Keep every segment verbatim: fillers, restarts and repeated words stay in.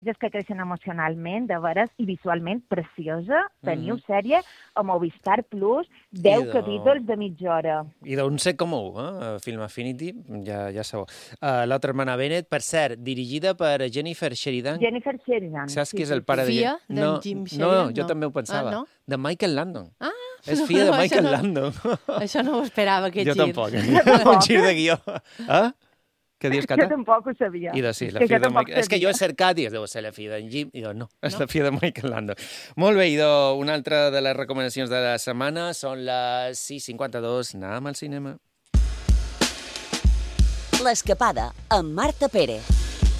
que creixen emocionalment, de veres, i visualment preciosa. Teniu Mhm. sèrie a Movistar Plus, deu I de- capítols de mitja hora. I d'un set coma u, eh? Film Affinity, ja, ja sabeu. Uh, L'altra hermana Bennett, per cert, dirigida per Jennifer Sheridan. Jennifer Sheridan. Saps sí, qui és sí, el pare sí. de... Fia Jen- d'en no, Jim No, Sheridan? jo No. també ho pensava. Ah, no? De Michael Landon. Ah, És no, filla de això Michael no- Landon. Això no ho esperava, aquest Jo gir. tampoc. tampoc. Un gir de guió. Eh? Què dius, Jo Cata? tampoc ho sabia. I de sí, És la que filla jo de tampoc Michael... És que jo he sabia. cercat i es deu ser la filla d'en Jim, i doncs no, és No? la filla de Michael Landon. Molt bé, idò, una altra de les recomanacions de la setmana són les sis cinquanta-dos, anàvem al cinema. L'escapada amb Marta Pérez.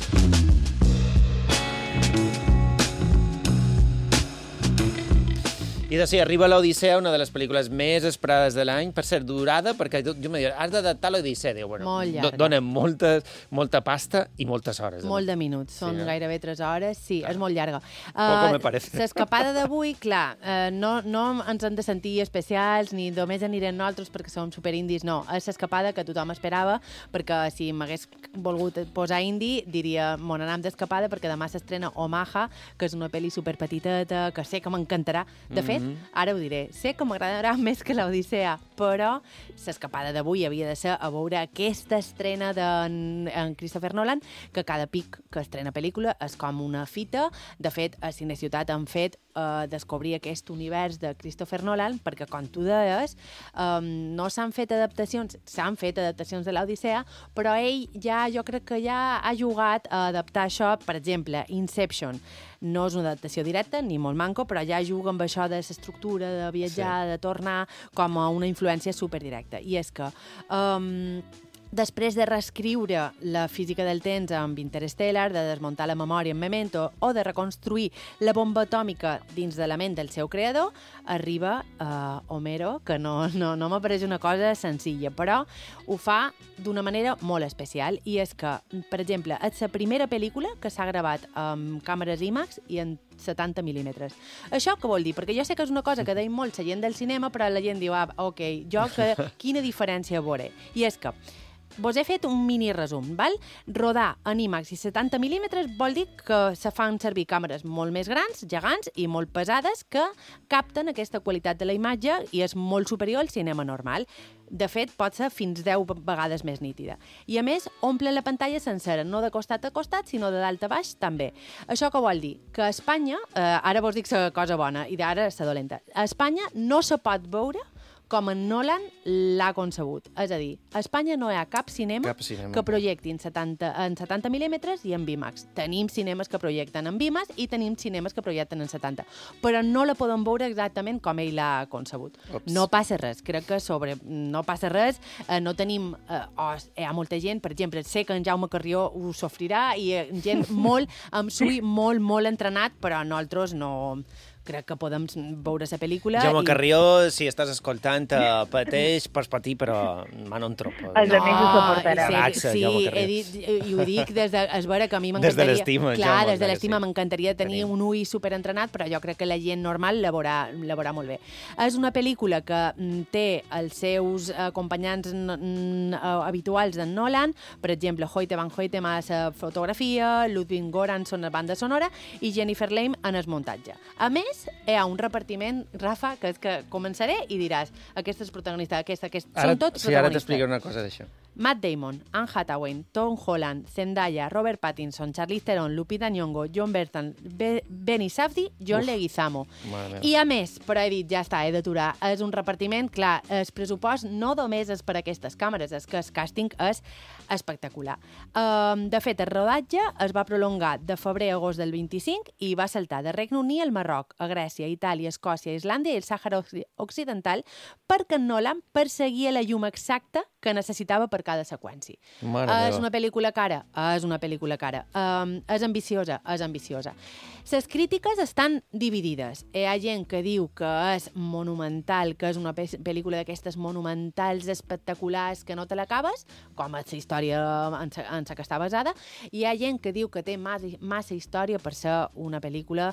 I de sí, arriba l'Odissea, una de les pel·lícules més esperades de l'any, per ser durada, perquè jo, jo me dic, has d'adaptar l'Odissea. Diu, bueno, Molt llarga. do, donen molta, molta pasta i moltes hores. Molt de minuts, són Sí, eh? gairebé tres hores, sí, és molt llarga. Poco me parece. L'escapada d'avui, clar, uh, no, no ens hem de sentir especials, ni només anirem nosaltres perquè som superindis, no. És l'escapada que tothom esperava, perquè si m'hagués volgut posar indi, diria, mon anam d'escapada, perquè demà s'estrena Omaha, que és una pel·li superpetiteta, que sé que m'encantarà. De fet, ara ho diré, sé que m'agradarà més que l'Odissea, però l'escapada d'avui havia de ser a veure aquesta estrena d'en en Christopher Nolan, que cada pic que estrena pel·lícula és com una fita. De fet, a Cineciutat han fet eh, descobrir aquest univers de Christopher Nolan, perquè, com tu deies, eh, no s'han fet adaptacions, s'han fet adaptacions de l'Odissea, però ell ja, jo crec que ja ha jugat a adaptar això. Per exemple, Inception no és una adaptació directa, ni molt manco, però ja juga amb això de l'estructura, de viatjar, sí. de tornar, com a una influència superdirecta. I és que... Um, després de reescriure la física del temps amb Interstellar, de desmuntar la memòria en Memento o de reconstruir la bomba atòmica dins de la ment del seu creador, arriba uh, Homero, que no, no, no m'apareix una cosa senzilla, però ho fa d'una manera molt especial, i és que, per exemple, és la primera pel·lícula que s'ha gravat amb càmeres IMAX i en setanta mil·límetres. Això què vol dir? Perquè jo sé que és una cosa que deim molt la gent del cinema, però la gent diu, ah, ok, jo que, quina diferència veuré? I és que vos he fet un mini resum, val? Rodar en IMAX i setanta mil·límetres vol dir que se fan servir càmeres molt més grans, gegants i molt pesades, que capten aquesta qualitat de la imatge i és molt superior al cinema normal. De fet, pot ser fins deu vegades més nítida. I, a més, omple la pantalla sencera, no de costat a costat, sinó de dalt a baix, també. Això què vol dir? Que a Espanya, eh, ara vos dic la cosa bona i d'ara la dolenta, a Espanya no se pot veure com en Nolan l'ha concebut. És a dir, a Espanya no hi ha cap cinema, Cap cinema. que projecti en setanta, en setanta mil·límetres i en IMAX. Tenim cinemes que projecten en IMAX i tenim cinemes que projecten en setanta. Però no la podem veure exactament com ell l'ha concebut. Ups. No passa res. Crec que sobre... No passa res. Eh, no tenim... Eh, oh, hi ha molta gent, per exemple, sé que en Jaume Carrió ho sofrirà, i eh, gent molt, amb sui molt, molt entrenat, però nosaltres no... Crec que podem veure la pel·lícula. Jaume i... Carrió, si estàs escoltant, uh, pateix, pots patir, però mano en tropa. Els amics ho suportaran. Relaxa, sí, Jaume he Carrió. dit, i ho dic des de... És vera que a mi Des m'encantaria... de l'estima, Clar, Jaume, des de clar que l'estima sí. m'encantaria tenir Tenim. un ull superentrenat, però jo crec que la gent normal la veurà, la veurà molt bé. És una pel·lícula que mm, té els seus acompanyants mm, habituals d'en Nolan, per exemple, Hoyte van Hoyte a la fotografia, Ludwig Göransson a la banda sonora i Jennifer Lame en el muntatge. A més, hi ha un repartiment, Rafa, que és que començaré i diràs, aquest és protagonista, aquest, aquest, Ara, són tots sí, ara protagonistes. t'explico una cosa d'això. Matt Damon, Anne Hathaway, Tom Holland, Zendaya, Robert Pattinson, Charlize Theron, Lupita Nyong'o, John Bernthal, Be Benny Safdie, John Uf, Leguizamo. mare meva. I a més, però he dit, ja està, he d'aturar, és un repartiment, clar, el pressupost no només és per aquestes càmeres, és que el càsting és espectacular. Um, de fet, el rodatge es va prolongar de febrer a agost del vint-i-cinc i va saltar de Regne Unit al Marroc, a Grècia, Itàlia, Escòcia, Islàndia i el Sàhara Occidental, perquè en Nolan perseguia la llum exacta que necessitava per cada seqüència. Mare És meva. una pel·lícula cara? És una pel·lícula cara. Um, és ambiciosa? És ambiciosa. Les crítiques estan dividides. Hi ha gent que diu que és monumental, que és una pe pel·lícula d'aquestes monumentals, espectaculars, que no te l'acabes, com és la història en sa, en sa que està basada. I hi ha gent que diu que té massa, massa història per ser una pel·lícula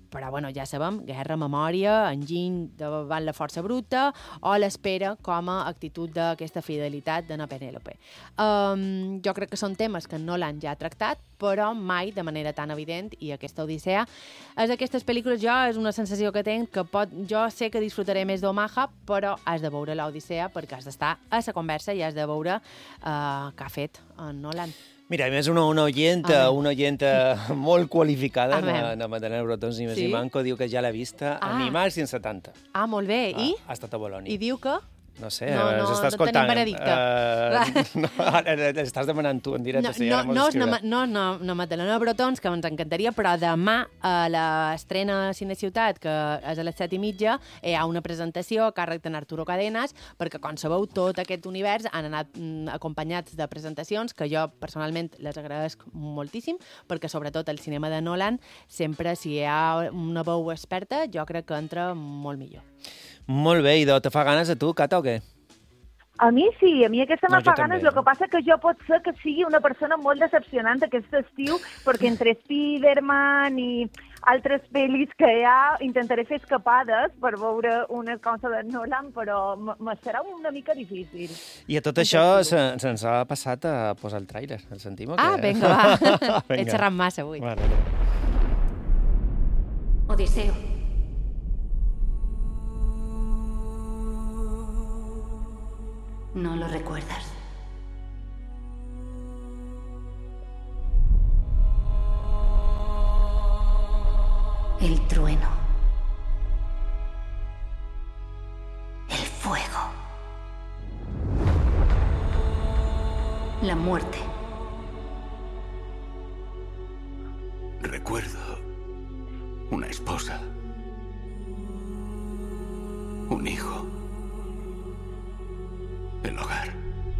però bueno, ja sabem, guerra, memòria, enginy davant la força bruta o l'espera com a actitud d'aquesta fidelitat de na Penélope. Um, jo crec que són temes que no l'han ja tractat, però mai de manera tan evident, i aquesta Odissea és d'aquestes pel·lícules, jo és una sensació que tenc que pot, jo sé que disfrutaré més d'Omaha, però has de veure l'Odissea perquè has d'estar a la conversa i has de veure uh, què ha fet en Nolan. Mira, a més, una, una oienta, una oienta molt qualificada, na, na Madalena Brotons i Més i Manco, diu que ja l'ha vista Ah. a Animals cent setanta. Ah, molt bé. I? Ha estat a Bolònia. I diu que? No sé, No, no, s'està no escoltant. tenim veredicte. Uh, no, ara estàs demanant tu en directe. No, si no, ja no, és no, no, no, no Madalena Brotons, que ens encantaria, però demà a l'estrena Cine Ciutat, que és a les set i mitja, hi ha una presentació a càrrec d'en Arturo Cadenas, perquè, com sabeu, tot aquest univers han anat mm, acompanyats de presentacions que jo personalment les agraeixo moltíssim, perquè sobretot el cinema de Nolan sempre, si hi ha una veu experta, jo crec que entra molt millor. Molt bé, idò, te fa ganes a tu, Cata, o què? A mi sí, a mi aquesta No, me fa jo ganes, també. el que passa que jo pot ser que sigui una persona molt decepcionant aquest estiu, perquè entre Spiderman i altres pel·lis que hi ha, intentaré fer escapades per veure una cosa de Nolan, però m- me serà una mica difícil. I a tot això se, se'ns ha passat a posar el tràiler. El sentim o què? Ah, vinga, va. He Vinga. xerrat massa avui. Vale, vale. Odiseo. No lo recuerdas. El trueno. El fuego. La muerte. Recuerdo una esposa, un hijo, el hogar.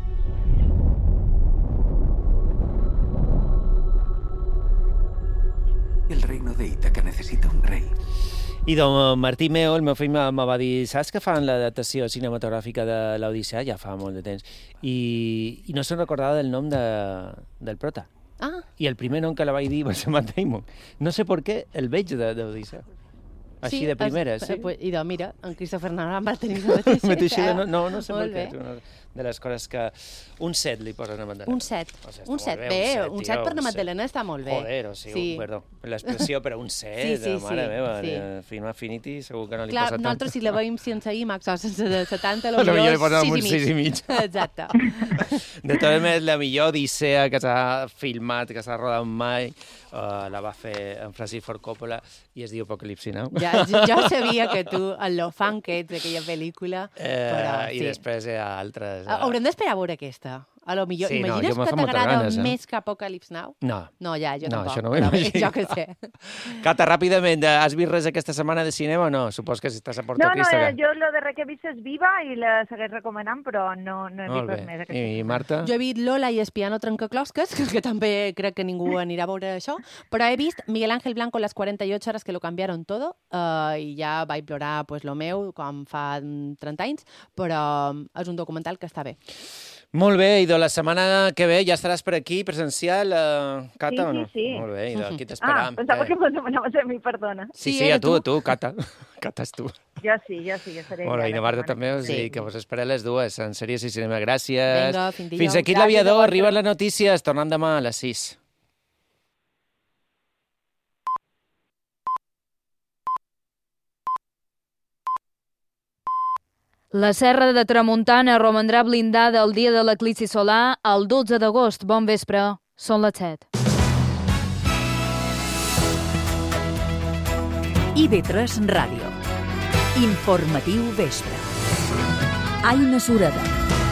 El reino de Ítaca necesita un rey. I doncs Martí Meo, el meu fill, me me va dir, saps que fan l'adaptació cinematogràfica de l'Odissea? Ja fa molt de temps. I, i no se'n recordava del nom de, del prota. Ah, I el primer nom que la vaig dir va ser Matt Damon. No sé per què el veig de, de Odissea. Així sí, de primera, es, sí? Pues, I doncs mira, en Christopher Nolan va tenir la mateixa. Mateixa, no, no, no sé per Molt què. bé. És una de les coses que... Un set li posen a Magdalena. Un set. O sigui, està Un molt set. bé, Bé, un set, un tio, set per un una set. Magdalena està molt bé. Joder, o sigui, Sí. un, perdó, l'expressió, però un set, Sí, sí, mare sí, meva, sí. eh, Film Affinity segur que no li Clar, posa tant. nosaltres si la veiem sense IMAX o sense de setanta, Potser li posàvem potser un sis i mig. Exacte. De totes maneres, la millor Odissea que s'ha filmat, que s'ha rodat mai, uh, la va fer en Francis Ford Coppola i es diu Apocalipsi Now. Ja, jo, jo sabia que tu, el lo fan que ets d'aquella pel·lícula, Eh, però I sí. després hi ha altres... Ah, Haurem d'esperar a veure aquesta. A lo millor, Sí, no, imagines jo me que fa moltes t'agrada ganes, eh? més que Apocalypse Now? No. No, ja, jo No, tampoc. això no m'ho però bé, imagino. Jo què sé. Cata, ràpidament, has vist res aquesta setmana de cinema o no? Supos que si estàs a Porto No, no, Cristo. eh, que- jo lo darrer que he vist és Viva i la segueix recomanant, però no, no he Molt vist res bé. més. aquesta I setmana. Marta? Jo he vist Lola i Espiano Trencaclosques, que, que també crec que ningú anirà a veure això, però he vist Miguel Ángel Blanco Las cuarenta y ocho horas que lo cambiaron todo, uh, i ja vaig plorar pues, lo meu, com fa trenta anys, però és un documental que està bé. Molt bé, Ido, la setmana que ve ja estaràs per aquí, presencial, uh, Cata, Sí, o no? sí, sí. Molt bé, Ido, aquí Ah, t'esperam. pensava eh? que me'n demanaves a mi, perdona. Sí, Sí, sí, era a tu, tu. a tu, Cata. Cata és tu. Jo sí, jo sí, jo seré Molt bé, allà i la na Marta setmana. també, o sigui, Sí. que vos esperem les dues, en Sèries i Cinema. Gràcies. Vinga, fins Fins dijous. aquí Gràcies a l'aviador, vosaltres. arriben les notícies, tornant demà a les sis. La serra de Tramuntana romandrà blindada el dia de l'eclipsi solar el dotze d'agost. Bon vespre, són les set. I V tres Ràdio. Informatiu vespre. Aina Sureda.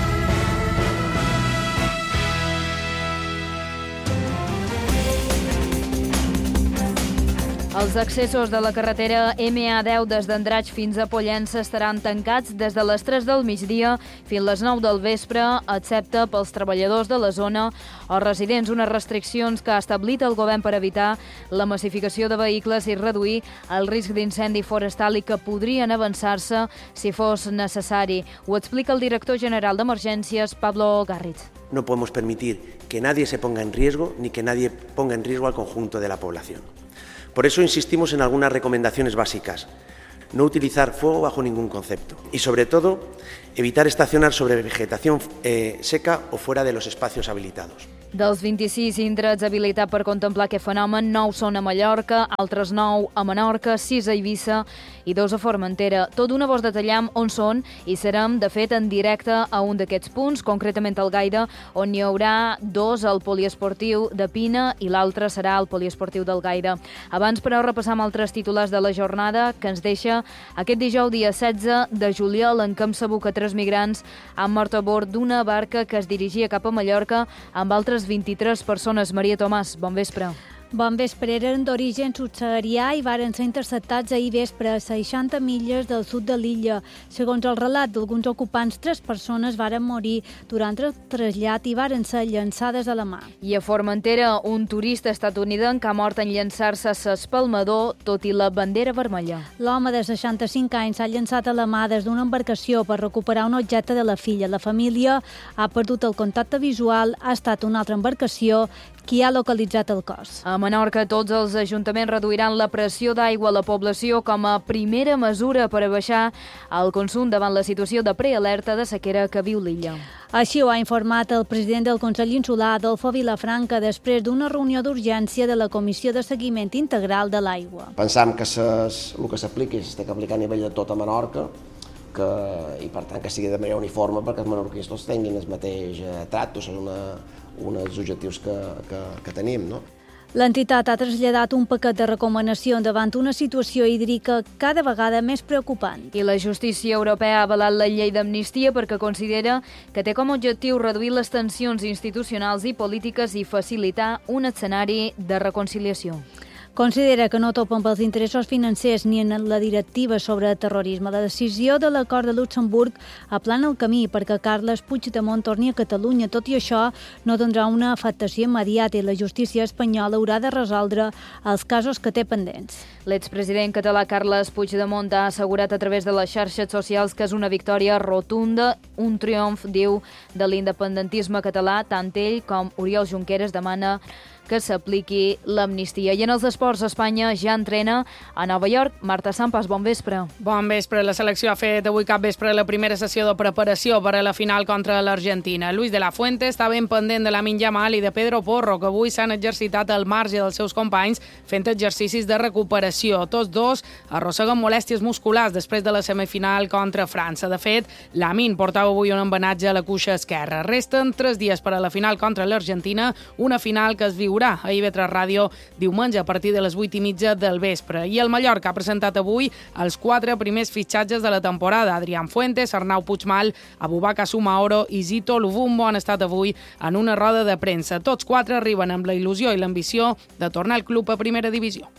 Els accessos de la carretera M A deu des d'Andratx fins a Pollença estaran tancats des de les tres del migdia fins les nou del vespre, excepte pels treballadors de la zona o residents, unes restriccions que ha establit el govern per evitar la massificació de vehicles i reduir el risc d'incendi forestal i que podrien avançar-se si fos necessari. Ho explica el director general d'Emergències, Pablo Garritz. No podemos permitir que nadie se ponga en riesgo ni que nadie ponga en riesgo al conjunto de la población. Por eso insistimos en algunas recomendaciones básicas. No utilizar fuego bajo ningún concepto y, sobre todo, evitar estacionar sobre vegetación eh, seca o fuera de los espacios habilitados. Dels vint-i-sis indrets habilitats per contemplar aquest fenomen, nou són a Mallorca, altres nou a Menorca, sis a Eivissa i dos a Formentera. Tot d'una vos detallam on són i serem, de fet, en directe a un d'aquests punts, concretament al Gaire, on hi haurà dos al poliesportiu de Pina i l'altre serà al poliesportiu del Gaire. Abans, però, repassam altres titulars de la jornada que ens deixa aquest dijous, dia setze de juliol, en què hem sabut que tres migrants han mort a bord d'una barca que es dirigia cap a Mallorca amb altres vint-i-tres persones. Maria Tomàs, bon vespre. Bon vespre. Eren d'origen subsaharià i varen ser interceptats ahir vespre a seixanta milles del sud de l'illa. Segons el relat d'alguns ocupants, tres persones varen morir durant el trasllat i varen ser llançades a la mar. I a Formentera, un turista estatunidenc ha mort en llançar-se a l'espalmador, tot i la bandera vermella. L'home de seixanta-cinc anys s'ha llançat a la mar des d'una embarcació per recuperar un objecte de la filla. La família ha perdut el contacte visual, ha estat una altra embarcació qui ha localitzat el cos. A Menorca, tots els ajuntaments reduiran la pressió d'aigua a la població com a primera mesura per a baixar el consum davant la situació de prealerta de sequera que viu l'illa. Així ho ha informat el president del Consell Insular, Adolfo Vilafranca, després d'una reunió d'urgència de la Comissió de Seguiment Integral de l'Aigua. Pensam que ses, el que s'apliqui s'ha d'aplicar a nivell de tota Menorca, que, i per tant que sigui de manera uniforme perquè els menorquins tots tinguin el mateix eh, tracte, són una, uns objectius que, que, que tenim, no? L'entitat ha traslladat un paquet de recomanacions davant una situació hídrica cada vegada més preocupant. I la justícia europea ha avalat la llei d'amnistia perquè considera que té com a objectiu reduir les tensions institucionals i polítiques i facilitar un escenari de reconciliació. Considera que no topen pels interessos financers ni en la directiva sobre terrorisme. La decisió de l'acord de Luxemburg aplana el camí perquè Carles Puigdemont torni a Catalunya. Tot i això, no tindrà una afectació immediata i la justícia espanyola haurà de resoldre els casos que té pendents. L'expresident català Carles Puigdemont ha assegurat a través de les xarxes socials que és una victòria rotunda, un triomf, diu, de l'independentisme català. Tant ell com Oriol Junqueras demana que s'apliqui l'amnistia. I en els esports, Espanya ja entrena a Nova York. Marta Sampas, bon vespre. Bon vespre. La selecció ha fet avui cap vespre la primera sessió de preparació per a la final contra l'Argentina. Luis de la Fuente està ben pendent de Lamine Yamal i de Pedro Porro, que avui s'han exercitat al marge dels seus companys fent exercicis de recuperació. Tots dos arrosseguen molèsties musculars després de la semifinal contra França. De fet, Lamine portava avui un embenatge a la cuixa esquerra. Resten tres dies per a la final contra l'Argentina, una final que es viurà a I V tres Ràdio diumenge a partir de les vuit i mitja del vespre. I el Mallorca ha presentat avui els quatre primers fitxatges de la temporada. Adrián Fuentes, Arnau Puigmal, Abubakar Sumaoro i Zito Luvumbo han estat avui en una roda de premsa. Tots quatre arriben amb la il·lusió i l'ambició de tornar al club a primera divisió.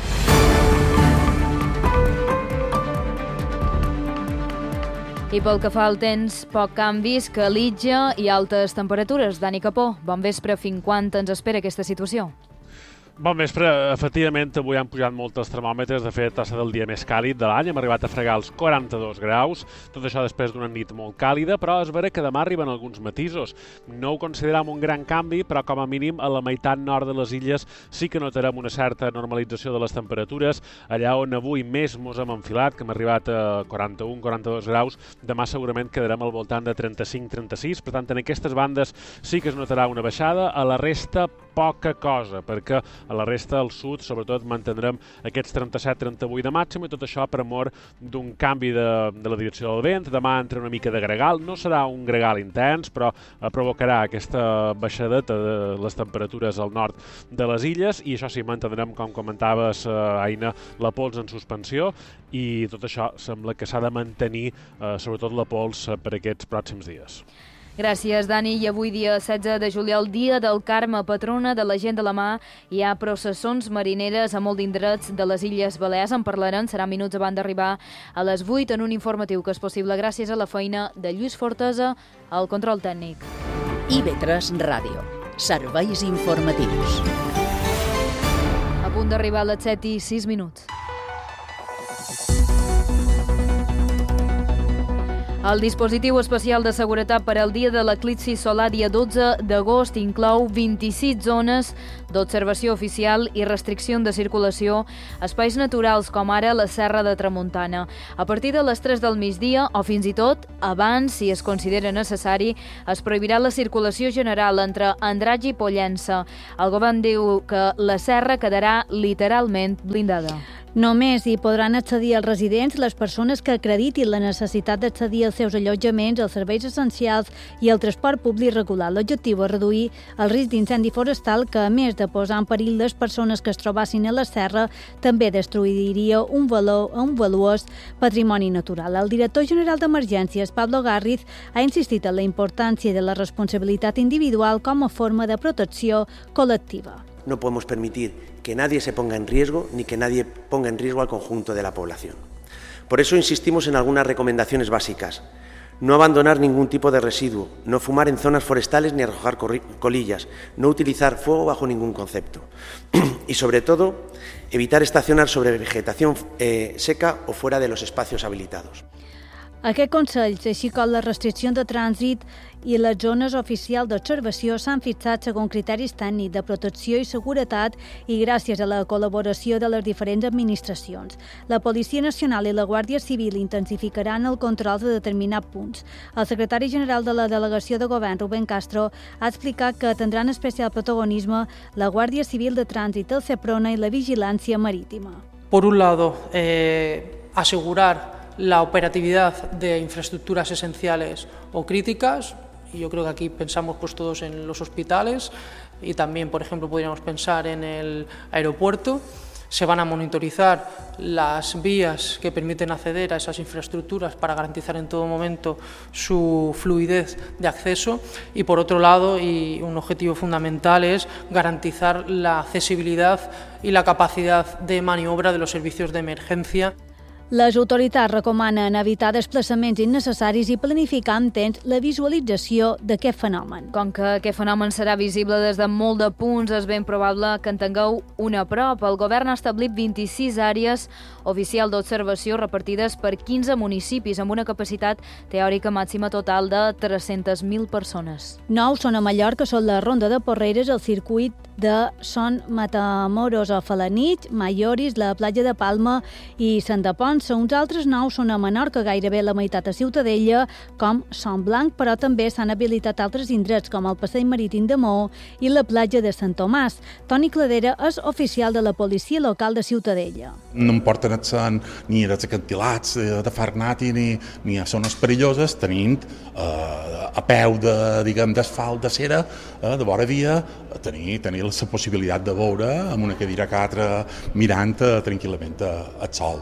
I pel que fa al temps, poc canvis, calitja i altes temperatures. Dani Capó, bon vespre. Fins quan ens espera aquesta situació? Bon vespre. Efectivament, avui han pujat molt els termòmetres. De fet, ha estat el dia més càlid de l'any. Hem arribat a fregar els quaranta-dos graus. Tot això després d'una nit molt càlida, però és vera que demà arriben alguns matisos. No ho considerem un gran canvi, però com a mínim a la meitat nord de les illes sí que notarem una certa normalització de les temperatures. Allà on avui més mos hem enfilat, que hem arribat a quaranta-un quaranta-dos graus, demà segurament quedarem al voltant de trenta-cinc trenta-sis. Per tant, en aquestes bandes sí que es notarà una baixada. A la resta, poca cosa, perquè a la resta, al sud, sobretot, mantindrem aquests trenta-set trenta-vuit de màxim i tot això per amor d'un canvi de, de la direcció del vent. Demà entra una mica de gregal. No serà un gregal intens, però provocarà aquesta baixadeta de les temperatures al nord de les illes i això sí, mantindrem, com comentaves, Aina, la pols en suspensió i tot això sembla que s'ha de mantenir, eh, sobretot la pols, per aquests pròxims dies. Gràcies, Dani. I avui, dia setze de juliol, dia del Carme, patrona de la gent de la mà, hi ha processons marineres a molt d'indrets de les Illes Balears. En parlarem, serà minuts abans d'arribar a les vuit en un informatiu que és possible gràcies a la feina de Lluís Fortesa al control tècnic. I V tres Ràdio. Serveis informatius. A punt d'arribar a les set i sis minuts. El dispositiu especial de seguretat per al dia de l'eclipsi solar dia dotze d'agost inclou vint-i-sis zones d'observació oficial i restricció de circulació, espais naturals com ara la Serra de Tramuntana. A partir de les tres del migdia, o fins i tot abans, si es considera necessari, es prohibirà la circulació general entre Andratx i Pollença. El govern diu que la serra quedarà literalment blindada. Només hi podran accedir els residents les persones que acreditin la necessitat d'accedir als seus allotjaments, als serveis essencials i al transport públic regular. L'objectiu és reduir el risc d'incendi forestal que, a més de posar en perill les persones que es trobassin a la serra, també destruiria un, valor, un valuós patrimoni natural. El director general d'Emergències, Pablo Garriz, ha insistit en la importància de la responsabilitat individual com a forma de protecció col·lectiva. No podemos permitir que nadie se ponga en riesgo ni que nadie ponga en riesgo al conjunto de la población. Por eso insistimos en algunas recomendaciones básicas. No abandonar ningún tipo de residuo, no fumar en zonas forestales ni arrojar colillas, no utilizar fuego bajo ningún concepto. Y sobre todo, evitar estacionar sobre vegetación eh, seca o fuera de los espacios habilitados. Aquests consells, així com les restriccions de trànsit i les zones oficials d'observació, s'han fixat segons criteris tècnics de protecció i seguretat i gràcies a la col·laboració de les diferents administracions. La Policia Nacional i la Guàrdia Civil intensificaran el control de determinats punts. El secretari general de la Delegació de Govern, Rubén Castro, ha explicat que tindran especial protagonisme la Guàrdia Civil de Trànsit, el Seprona i la Vigilància Marítima. Por un lado, eh, asegurar la operatividad de infraestructuras esenciales o críticas, y yo creo que aquí pensamos pues todos en los hospitales y también, por ejemplo, podríamos pensar en el aeropuerto. Se van a monitorizar las vías que permiten acceder a esas infraestructuras para garantizar en todo momento su fluidez de acceso y, por otro lado, y un objetivo fundamental es garantizar la accesibilidad y la capacidad de maniobra de los servicios de emergencia. Les autoritats recomanen evitar desplaçaments innecessaris i planificar amb temps la visualització d'aquest fenomen. Com que aquest fenomen serà visible des de molt de punts, és ben probable que en tingueu una a prop. El govern ha establit vint-i-sis àrees oficials d'observació repartides per quinze municipis amb una capacitat teòrica màxima total de tres-centes mil persones. Nou són a Mallorca, són la Ronda de Porreres, el circuit de Son Matamoros a Felanitx, Maioris, la platja de Palma i Sant de Ponça. Uns altres nous són a Menorca, gairebé la meitat a Ciutadella, com Son Blanc, però també s'han habilitat altres indrets, com el passeig marítim de Maó i la platja de Sant Tomàs. Toni Cladera és oficial de la policia local de Ciutadella. No em porten a ni a acantilats de Farnati ni, ni a zones perilloses, tenint eh, a peu de, diguem, d'asfalt de cera, eh, de vora via, tenir, tenir la possibilitat de veure amb una cadira a quatre mirant eh, tranquil·lament el sol.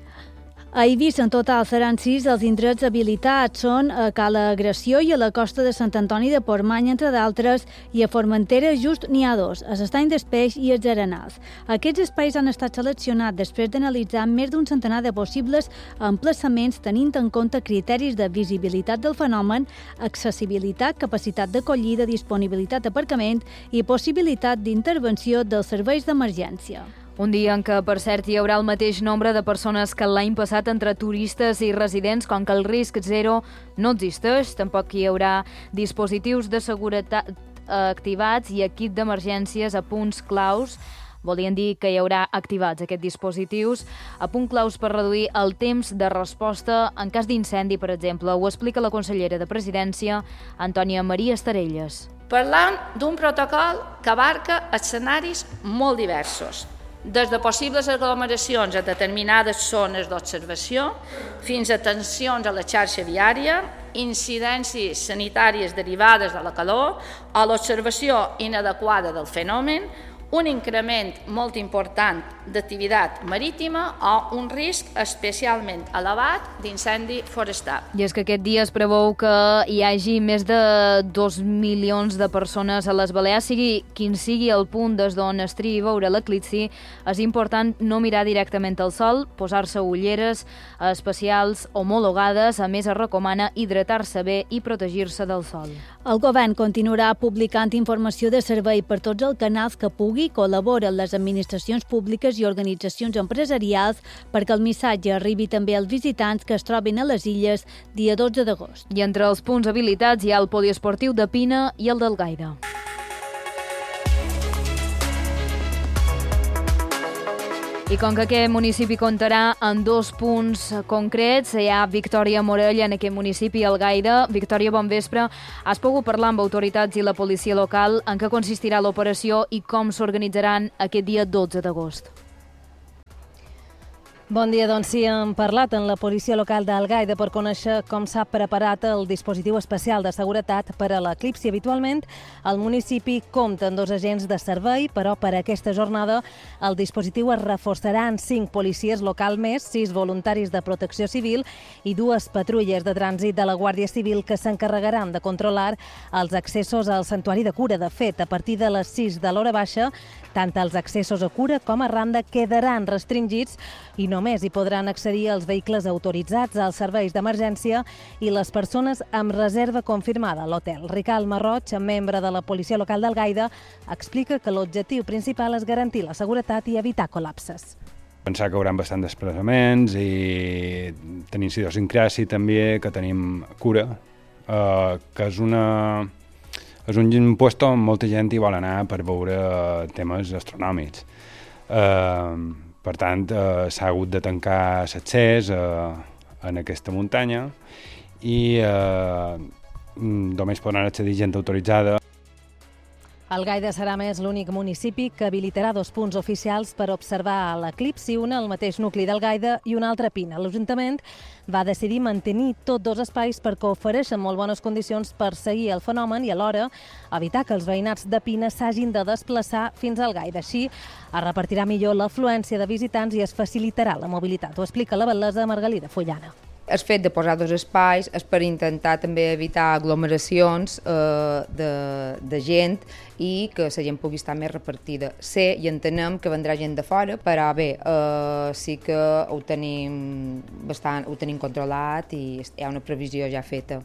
A Eivissa, en total, seran sis els indrets habilitats. Són a Cala Agressió i a la costa de Sant Antoni de Portmany, entre d'altres, i a Formentera just n'hi ha dos, a l'Estany d'Espeix i els Arenals. Aquests espais han estat seleccionats després d'analitzar més d'un centenar de possibles emplaçaments tenint en compte criteris de visibilitat del fenomen, accessibilitat, capacitat d'acollida, disponibilitat d'aparcament i possibilitat d'intervenció dels serveis d'emergència. Un dia en què, per cert, hi haurà el mateix nombre de persones que l'any passat entre turistes i residents, com que el risc zero no existeix. Tampoc hi haurà dispositius de seguretat activats i equip d'emergències a punts claus. Volien dir que hi haurà activats aquests dispositius a punt claus per reduir el temps de resposta en cas d'incendi, per exemple. Ho explica la consellera de Presidència, Antònia Maria Estarelles. Parlant d'un protocol que abarca escenaris molt diversos, des de possibles aglomeracions a determinades zones d'observació fins a tensions a la xarxa viària, incidències sanitàries derivades de la calor o l'observació inadequada del fenomen, un increment molt important d'activitat marítima o un risc especialment elevat d'incendi forestal. I és que aquest dia es preveu que hi hagi més de dos milions de persones a les Balears, sigui quin sigui el punt des d'on es triï veure l'eclipsi. És important no mirar directament al sol, posar-se ulleres especials homologades. A més, es recomana hidratar-se bé i protegir-se del sol. El govern continuarà publicant informació de servei per tots els canals que pugui pugui col·laborar les administracions públiques i organitzacions empresarials perquè el missatge arribi també als visitants que es trobin a les illes dia dotze d'agost. I entre els punts habilitats hi ha el poliesportiu de Pina i el d'Algaida. I com que aquest municipi comptarà en dos punts concrets, hi ha Victòria Morella en aquest municipi, Algaida. Victòria, bon vespre. Has pogut parlar amb autoritats i la policia local en què consistirà l'operació i com s'organitzaran aquest dia dotze d'agost? Bon dia, doncs sí, hem parlat amb la policia local d'Algaida per conèixer com s'ha preparat el dispositiu especial de seguretat per a l'eclipsi. Habitualment, el municipi compta amb dos agents de servei, però per a aquesta jornada el dispositiu es reforçarà en cinc policies local més, sis voluntaris de protecció civil i dues patrulles de trànsit de la Guàrdia Civil que s'encarregaran de controlar els accessos al Santuari de Cura. De fet, a partir de les sis de l'hora baixa, tant els accessos a Cura com a Randa quedaran restringits i només hi podran accedir els vehicles autoritzats, als serveis d'emergència i les persones amb reserva confirmada a l'hotel. Ricard Marroig, membre de la policia local d'Algaida, explica que l'objectiu principal és garantir la seguretat i evitar col·lapses. Pensar que hi haurà bastants desplaçaments i tenim idiosincràsia també, que tenim Cura, eh, que és una... És un lloc on molta gent hi vol anar per veure temes astronòmics. Eh, per tant, eh, s'ha hagut de tancar l'accés eh, en aquesta muntanya i eh, només podran accedir gent autoritzada. Algaida serà més l'únic municipi que habilitarà dos punts oficials per observar l'eclipsi, un al mateix nucli d'Algaida i un altre a Pina. L'Ajuntament va decidir mantenir tots dos espais perquè ofereixen molt bones condicions per seguir el fenomen i alhora evitar que els veïnats de Pina s'hagin de desplaçar fins a Algaida. Així es repartirà millor l'afluència de visitants i es facilitarà la mobilitat. Ho explica la batlessa Margalida Fullana. El fet de posar dos espais és per intentar també evitar aglomeracions eh, de, de gent i que la gent pugui estar més repartida. Sé i entenem que vendrà gent de fora, però bé, eh, sí que ho tenim, bastant, ho tenim controlat i hi ha una previsió ja feta.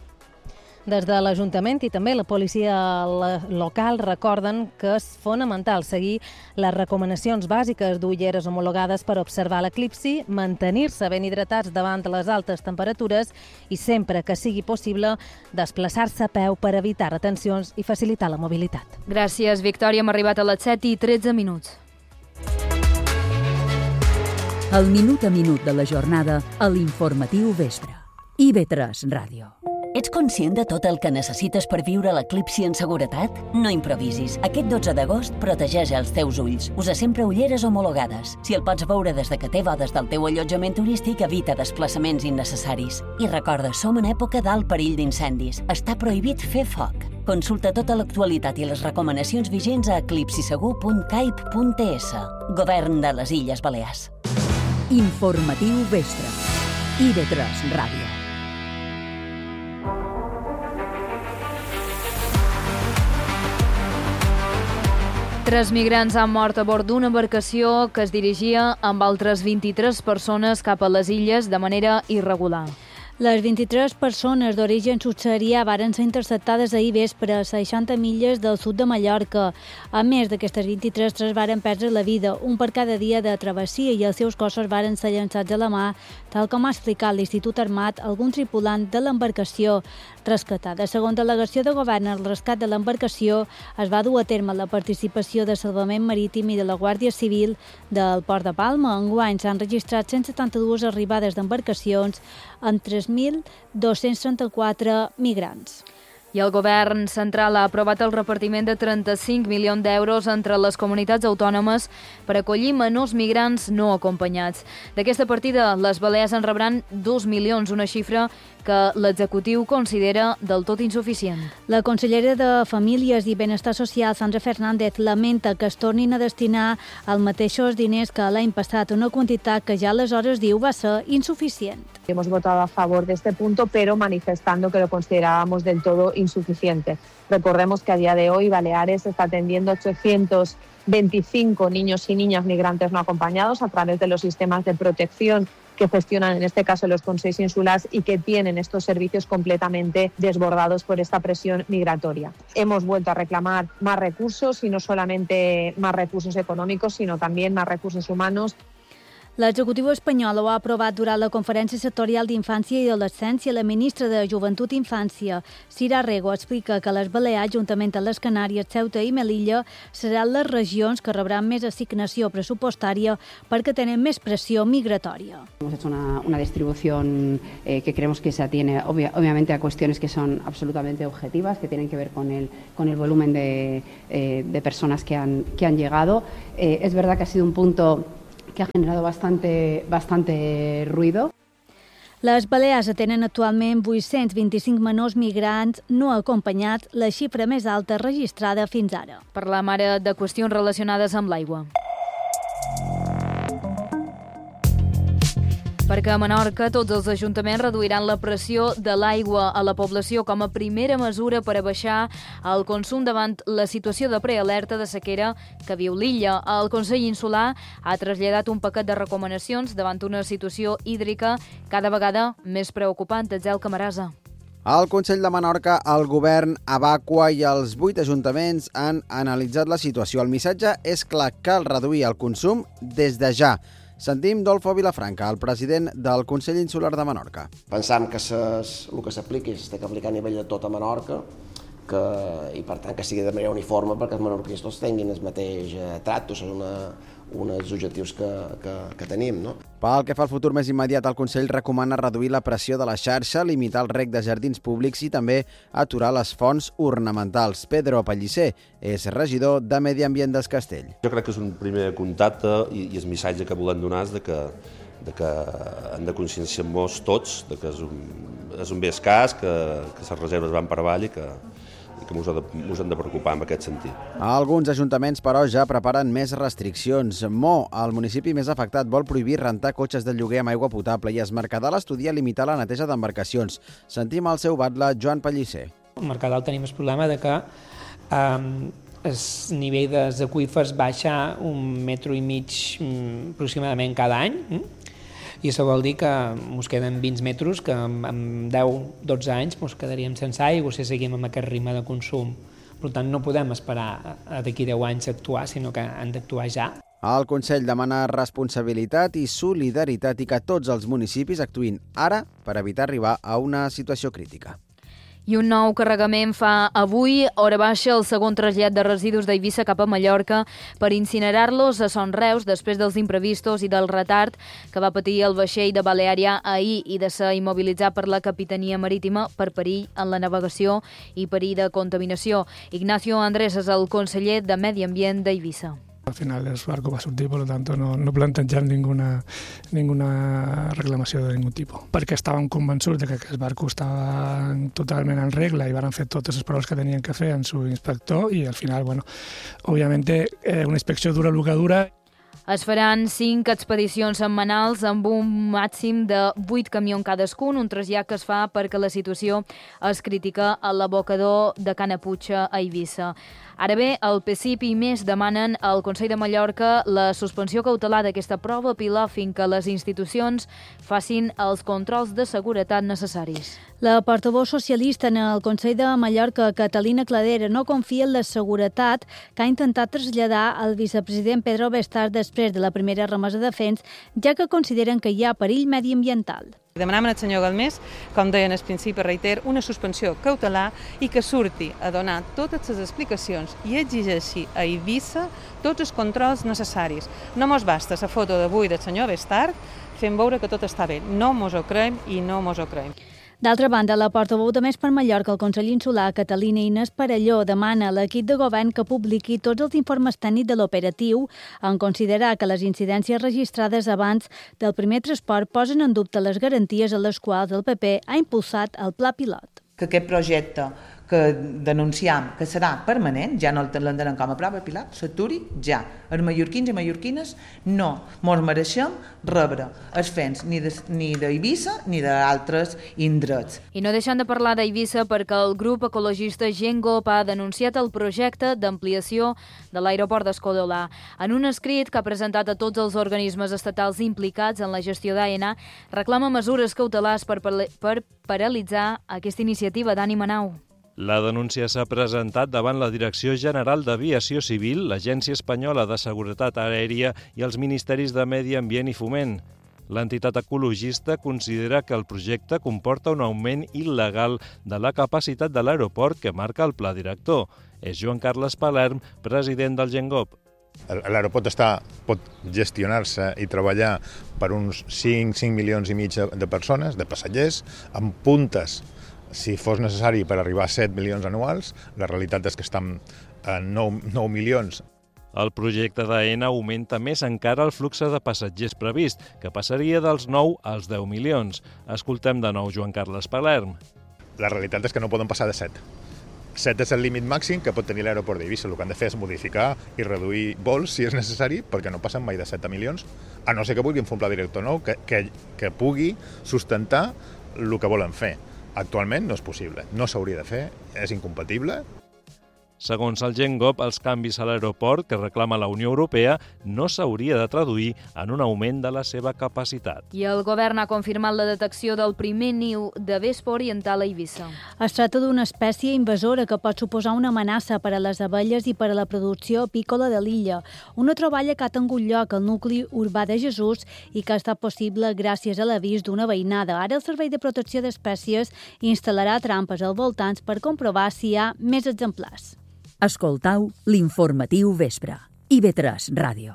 Des de l'Ajuntament i també la policia local recorden que és fonamental seguir les recomanacions bàsiques d'ulleres homologades per observar l'eclipsi, mantenir-se ben hidratats davant de les altes temperatures i sempre que sigui possible desplaçar-se a peu per evitar retencions i facilitar la mobilitat. Gràcies, Victòria. Hem arribat a les set i tretze minuts. El minut a minut de la jornada a l'informatiu vespre. I ve tres Ràdio. Ets conscient de tot el que necessites per viure l'eclipsi en seguretat? No improvisis. Aquest dotze d'agost protegeix els teus ulls. Usa sempre ulleres homologades. Si el pots veure des de que té des del teu allotjament turístic, evita desplaçaments innecessaris. I recorda, som en època d'alt perill d'incendis. Està prohibit fer foc. Consulta tota l'actualitat i les recomanacions vigents a eclipsisegur punt caip punt es. Govern de les Illes Balears. Informatiu vespre. I ve tres Ràdio. Tres migrants han mort a bord d'una embarcació que es dirigia amb altres vint-i-tres persones cap a les illes de manera irregular. Les vint-i-tres persones d'origen subsaharià varen ser interceptades ahir vespre a seixanta milles del sud de Mallorca. A més d'aquestes vint-i-tres, tres varen perdre la vida, un per cada dia de travessia, i els seus cossos varen ser llançats a la mar, tal com ha explicat l'Institut Armat, algun tripulant de l'embarcació rescatada. Segons delegació de govern, el rescat de l'embarcació es va dur a terme la participació de Salvament Marítim i de la Guàrdia Civil del Port de Palma. Enguany s'han registrat cent setanta-dues arribades d'embarcacions amb tres mil dos-cents trenta-quatre migrants. I el govern central ha aprovat el repartiment de trenta-cinc milions d'euros entre les comunitats autònomes per acollir menors migrants no acompanyats. D'aquesta partida, les Balears en rebran dos milions, una xifra que l'executiu considera del tot insuficient. La consellera de Famílies i Benestar Social, Sandra Fernández, lamenta que es tornin a destinar els mateixos diners que l'any passat, una quantitat que ja aleshores diu va ser insuficient. Hemos votado a favor de este punto, pero manifestando que lo considerábamos del todo insuficiente. Recordemos que a día de hoy Baleares está atendiendo ochocientos veinticinco niños y niñas migrantes no acompañados a través de los sistemas de protección que gestionan en este caso los consejos insulares y que tienen estos servicios completamente desbordados por esta presión migratoria. Hemos vuelto a reclamar más recursos y no solamente más recursos económicos, sino también más recursos humanos. L'executiu espanyol ho ha aprovat durant la Conferència Sectorial d'Infància i Adolescència. La ministra de Joventut i Infància, Cira Rego, explica que les Balears, juntament amb les Canàries, Ceuta i Melilla, seran les regions que rebran més assignació pressupostària perquè tenen més pressió migratòria. Hemos hecho una, una distribución eh, que creemos que se atiene obvia, obviamente a cuestiones que son absolutamente objetivas, que tienen que ver con el, con el volumen de, eh, de personas que han, que han llegado. Eh, es verdad que ha sido un punto que ha generado bastante, bastante ruido. Les Balears atenen actualment vuit-cents vint-i-cinc menors migrants no acompanyats, la xifra més alta registrada fins ara. Parlem ara de qüestions relacionades amb l'aigua. Perquè a Menorca tots els ajuntaments reduiran la pressió de l'aigua a la població com a primera mesura per a baixar el consum davant la situació de prealerta de sequera que viu l'illa. El Consell Insular ha traslladat un paquet de recomanacions davant una situació hídrica cada vegada més preocupant. Etzel Camarasa. El Consell de Menorca, el govern, Abaqua i els vuit ajuntaments han analitzat la situació. El missatge és clar, cal reduir el consum des de ja. Sentim Dolfo Vilafranca, el president del Consell Insular de Menorca. Pensam que ses, el que s'apliqui s'ha d'aplicar a nivell de tota Menorca que, i per tant que sigui de manera uniforme perquè els menorquins tots tinguin el mateix eh, tracte, són una, uns objectius que, que, que tenim. No? Pel que fa al futur més immediat, el Consell recomana reduir la pressió de la xarxa, limitar el reg de jardins públics i també aturar les fonts ornamentals. Pedro Pellicer és regidor de Medi Ambient del Castell. Jo crec que és un primer contacte i, i el missatge que volem donar és de que, de que hem de conscienciar-nos tots de que és un, és un bé escàs, que, que les reserves van per avall i que i que ens hem de preocupar en aquest sentit. Alguns ajuntaments, però, ja preparen més restriccions. Mo, el municipi més afectat, vol prohibir rentar cotxes de lloguer amb aigua potable i es Mercadal estudia limitar la neteja d'embarcacions. Sentim el seu batlle, Joan Pellicer. Al Mercadal tenim el problema de que um, el nivell dels aqüífers baixa un metro i mig um, aproximadament cada any, um? i això vol dir que ens queden vint metres que en deu a dotze anys ens quedaríem sense aigua si seguim amb aquest ritme de consum. Per tant, no podem esperar a d'aquí deu anys a actuar, sinó que han d'actuar ja. El Consell demana responsabilitat i solidaritat i que tots els municipis actuïn ara per evitar arribar a una situació crítica. I un nou carregament fa avui, hora baixa, el segon trasllat de residus d'Eivissa cap a Mallorca per incinerar-los a Son Reus després dels imprevistos i del retard que va patir el vaixell de Baleària ahir i de ser immobilitzat per la Capitania Marítima per perill en la navegació i perill de contaminació. Ignacio Andrés és el conseller de Medi Ambient d'Eivissa. Al final el barco va a sortir, por lo tanto no, no plantejar ninguna, ninguna reclamació de ningú tipus, perquè estàvem convençuts de que el barco estava totalment en regla i van fer totes les proves que tenien que fer en su inspector i al final, bueno, obviamente eh, una inspecció dura el que dura. Es faran cinc expedicions setmanals amb un màxim de vuit camions cadascun, un trasllat que es fa perquè la situació és crítica a l'abocador de Canaputxa a Eivissa. Ara bé, el P S I P i més demanen al Consell de Mallorca la suspensió cautelar d'aquesta prova pilot fins que les institucions facin els controls de seguretat necessaris. La portaveu socialista en el Consell de Mallorca, Catalina Cladera, no confia en la seguretat que ha intentat traslladar el vicepresident Pedro Bestard després de la primera remesa de fens, ja que consideren que hi ha perill mediambiental. Demanàvem al senyor Galmés, com deien al principi, reiter, una suspensió cautelar i que surti a donar totes les explicacions i exigeixi a Eivissa tots els controls necessaris. No mos basta la foto d'avui del senyor Bestard fent veure que tot està bé. No mos ho creiem i no mos ho creiem. D'altra banda, la portaveu de Més per Mallorca, el Consell Insular, Catalina Inés Parelló, demana a l'equip de govern que publiqui tots els informes tècnics de l'operatiu en considerar que les incidències registrades abans del primer transport posen en dubte les garanties a les quals el P P ha impulsat el pla pilot. Que aquest projecte que denunciam que serà permanent, ja no l'entenem com a prova, Pilar, s'aturi ja. Els mallorquins i mallorquines no mos mereixem rebre els fets ni d'Eivissa ni d'altres indrets. I no deixant de parlar d'Eivissa perquè el grup ecologista Gengop ha denunciat el projecte d'ampliació de l'aeroport d'Escudolà. En un escrit que ha presentat a tots els organismes estatals implicats en la gestió d'Aena, reclama mesures cautelars per, per paralitzar aquesta iniciativa. Dani Manau. La denúncia s'ha presentat davant la Direcció General d'Aviació Civil, l'Agència Espanyola de Seguretat Aèria i els Ministeris de Medi Ambient i Foment. L'entitat ecologista considera que el projecte comporta un augment il·legal de la capacitat de l'aeroport que marca el pla director. És Joan Carles Palerm, president del Gengop. L'aeroport està, pot gestionar-se i treballar per uns cinc milions i mig de persones, de passatgers, amb puntes, si fos necessari, per arribar a set milions anuals. La realitat és que estem a nou milions. El projecte d'Aena augmenta més encara el flux de passatgers previst, que passaria dels nou als deu milions. Escoltem de nou Joan Carles Palerm. La realitat és que no poden passar de set. set és el límit màxim que pot tenir l'aeroport d'Eivissa. El que han de fer és modificar i reduir vols, si és necessari, perquè no passen mai de set milions, a no ser que vulguin fer un pla director nou que, que, que pugui sustentar el que volen fer. Actualment no és possible, no s'hauria de fer, és incompatible. Segons el Gengop, els canvis a l'aeroport que reclama la Unió Europea no s'hauria de traduir en un augment de la seva capacitat. I el govern ha confirmat la detecció del primer niu de vespa oriental a Eivissa. Es tracta d'una espècie invasora que pot suposar una amenaça per a les abelles i per a la producció apícola de l'illa. Una troballa que ha tingut lloc al nucli urbà de Jesús i que ha estat possible gràcies a l'avís d'una veïnada. Ara el Servei de Protecció d'Espècies instal·larà trampes al voltant per comprovar si hi ha més exemplars. Escoltau l'informatiu vespre. I ve tres Ràdio.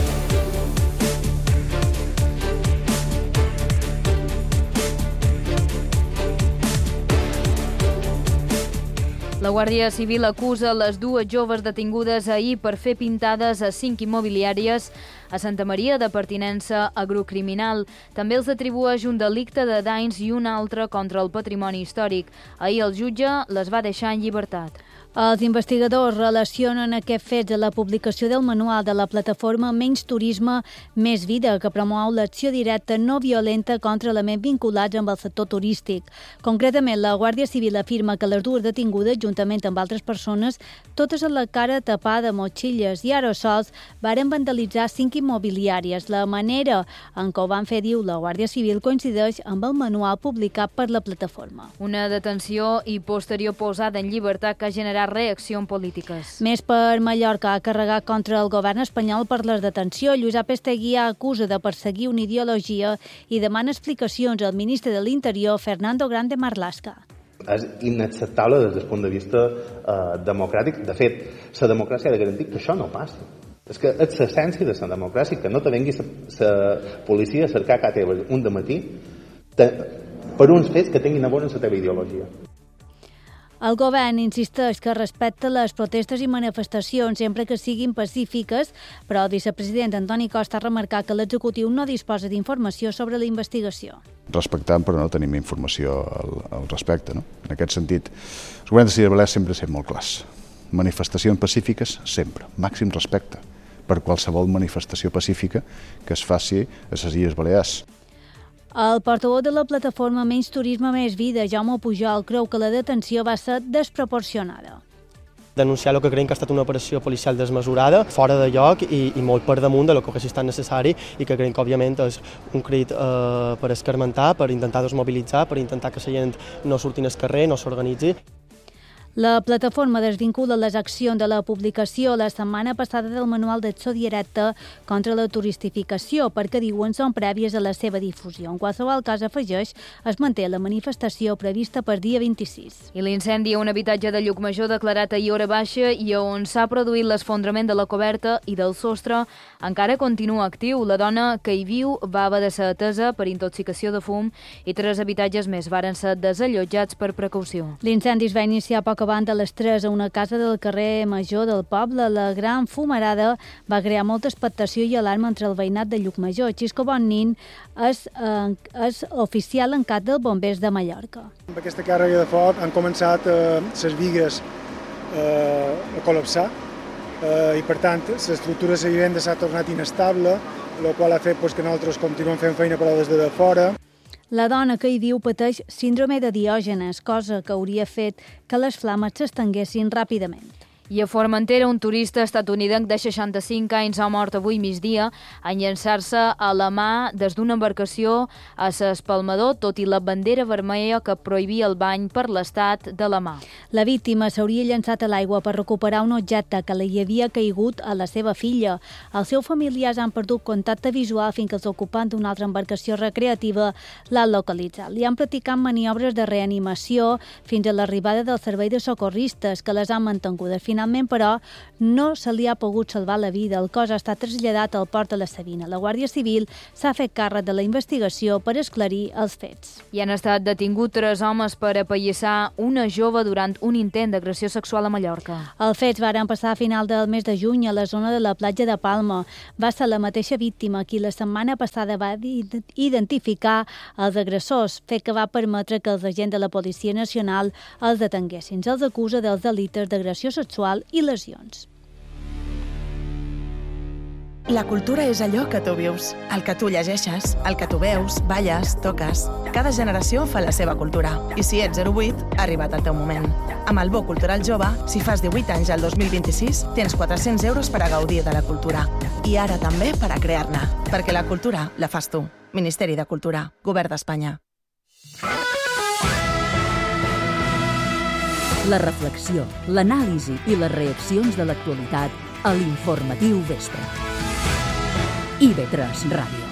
La Guàrdia Civil acusa les dues joves detingudes ahir per fer pintades a cinc immobiliàries a Santa Maria de pertinença a grup criminal. També els atribueix un delicte de danys i un altre contra el patrimoni històric. Ahir el jutge les va deixar en llibertat. Els investigadors relacionen aquests fets a la publicació del manual de la plataforma Menys Turisme, Més Vida, que promou l'acció directa no violenta contra elements vinculats amb el sector turístic. Concretament, la Guàrdia Civil afirma que les dues detingudes, juntament amb altres persones, totes amb la cara tapada, motxilles i aerosols, varen vandalitzar cinc immobiliàries. La manera en què ho van fer, diu la Guàrdia Civil, coincideix amb el manual publicat per la plataforma. Una detenció i posterior posada en llibertat que ha generat reacció en polítiques. Més per Mallorca ha carregat contra el govern espanyol per la detenció. Lluís Esteguía acusa de perseguir una ideologia i demana explicacions al ministre de l'Interior, Fernando Grande Marlaska. És inacceptable des del punt de vista eh, democràtic. De fet, la democràcia ha de garantir que això no passa. És que és l'essència de la democràcia, que no te vengui la policia a cercar cada teva un dematí per uns fets que tinguin a veure amb la teva ideologia. El govern insisteix que respecta les protestes i manifestacions sempre que siguin pacífiques, però el vicepresident Antoni Costa ha remarcat que l'executiu no disposa d'informació sobre la investigació. Respectant, però no tenim informació al, al respecte. No? En aquest sentit, el govern de les Illes Balears sempre ha set molt clars. Manifestacions pacífiques, sempre. Màxim respecte per qualsevol manifestació pacífica que es faci a les Illes Balears. El portaveu de la plataforma Menys Turisme, Més Vida, Jaume Pujol, creu que la detenció va ser desproporcionada. Denunciar el que creiem que ha estat una operació policial desmesurada, fora de lloc i, i molt per damunt de lo que hagués estat necessari i que creiem que, òbviament, és un crit eh, per escarmentar, per intentar desmobilitzar, per intentar que la gent no surti al carrer, no s'organitzi. La plataforma desvincula les accions de la publicació la setmana passada del manual d'acció directa contra la turistificació perquè diuen són prèvies a la seva difusió. En qualsevol cas, afegeix, es manté la manifestació prevista per dia vint-i-sis. I l'incendi a un habitatge de Llucmajor declarat ahir hora baixa i on s'ha produït l'esfondrament de la coberta i del sostre encara continua actiu. La dona que hi viu va haver de ser atesa per intoxicació de fum i tres habitatges més varen ser desallotjats per precaució. L'incendi es va iniciar poc acabant a les tres a una casa del carrer Major del poble. La gran fumarada va crear molta expectació i alarma entre el veïnat de Llucmajor. Xisco Bonnin és, eh, és oficial en cap dels bombers de Mallorca. Amb aquesta càrrega de foc han començat eh, les vigues eh, a col·lapsar eh, i, per tant, l'estructura de la vivenda s'ha tornat inestable, el qual ha fet pues, que nosaltres continuem fent feina però des de fora. La dona que hi viu pateix síndrome de Diògenes, cosa que hauria fet que les flames s'estenguessin ràpidament. I a Formentera, un turista estatunidenc de seixanta-cinc anys ha mort avui migdia en llançar-se a la mà des d'una embarcació a l'Espalmador, tot i la bandera vermella que prohibia el bany per l'estat de la mà. La víctima s'hauria llançat a l'aigua per recuperar un objecte que li havia caigut a la seva filla. Els seus familiars han perdut contacte visual fins que els ocupants d'una altra embarcació recreativa l'han localitzat. Li han practicat maniobres de reanimació fins a l'arribada del servei de socorristes, que les han mantingudes. Finalment, però, no se li ha pogut salvar la vida. El cos ha estat traslladat al port de la Savina. La Guàrdia Civil s'ha fet càrrec de la investigació per esclarir els fets. I han estat detinguts tres homes per apallissar una jove durant un intent d'agressió sexual a Mallorca. Els fets varen passar a final del mes de juny a la zona de la platja de Palma. Va ser la mateixa víctima qui la setmana passada va identificar els agressors, fet que va permetre que els agents de la Policia Nacional els detenguessin. Se'ls acusa dels delictes d'agressió sexual i lesions. La cultura és allò que tu vius, el que tu llegeixes, el que tu veus, balles, toques. Cada generació fa la seva cultura. I si ets zero vuit, ha arribat el teu moment. Amb el Bo Cultural Jove, si fas divuit anys al dos mil vint-i-sis, tens quatre-cents euros per a gaudir de la cultura. I ara també per a crear-ne. Perquè la cultura la fas tu. Ministeri de Cultura, Govern d'Espanya. La reflexió, l'anàlisi i les reaccions de l'actualitat a l'Informatiu Vespre. I ve tres Ràdio.